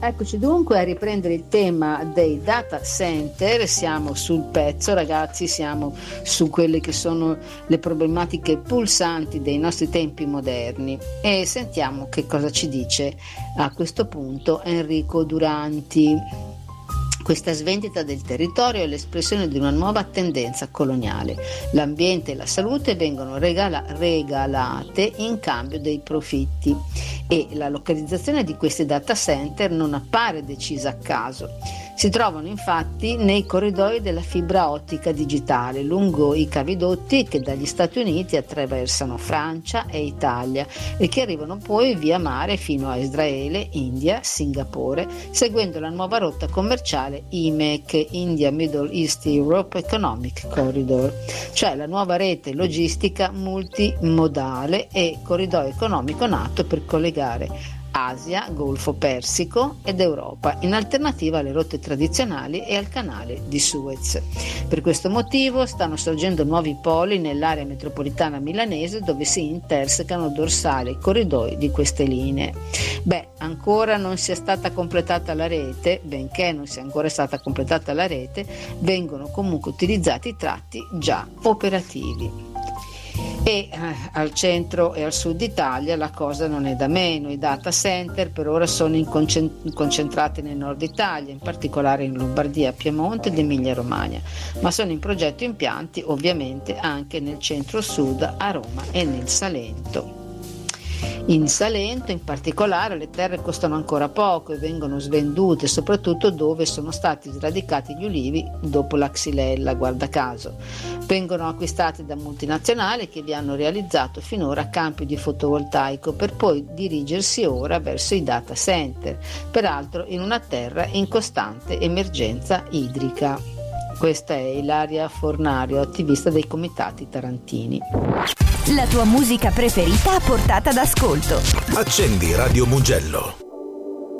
Eccoci dunque a riprendere il tema dei data center. Siamo sul pezzo, ragazzi, siamo su quelle che sono le problematiche pulsanti dei nostri tempi moderni e sentiamo che cosa ci dice a questo punto Enrico Duranti. Questa svendita del territorio è l'espressione di una nuova tendenza coloniale. L'ambiente e la salute vengono regalate in cambio dei profitti e la localizzazione di questi data center non appare decisa a caso. Si trovano infatti nei corridoi della fibra ottica digitale lungo i cavidotti che dagli Stati Uniti attraversano Francia e Italia e che arrivano poi via mare fino a Israele, India, Singapore, seguendo la nuova rotta commerciale IMEC, India Middle East Europe Economic Corridor, cioè la nuova rete logistica multimodale e corridoio economico nato per collegare Asia, Golfo Persico ed Europa, in alternativa alle rotte tradizionali e al canale di Suez. Per questo motivo stanno sorgendo nuovi poli nell'area metropolitana milanese dove si intersecano dorsali e corridoi di queste linee. Ancora non sia stata completata la rete, benché non sia ancora stata completata la rete, vengono comunque utilizzati i tratti già operativi. E al centro e al sud Italia la cosa non è da meno. I data center per ora sono concentrati nel nord Italia, in particolare in Lombardia, Piemonte ed Emilia Romagna, ma sono in progetto impianti ovviamente anche nel centro-sud, a Roma e nel Salento. In Salento in particolare le terre costano ancora poco e vengono svendute soprattutto dove sono stati sradicati gli ulivi dopo la xylella, guarda caso. Vengono acquistati da multinazionali che vi hanno realizzato finora campi di fotovoltaico per poi dirigersi ora verso i data center, peraltro in una terra in costante emergenza idrica. Questa è Ilaria Fornario, attivista dei comitati tarantini. La tua musica preferita a portata d'ascolto. Accendi Radio Mugello.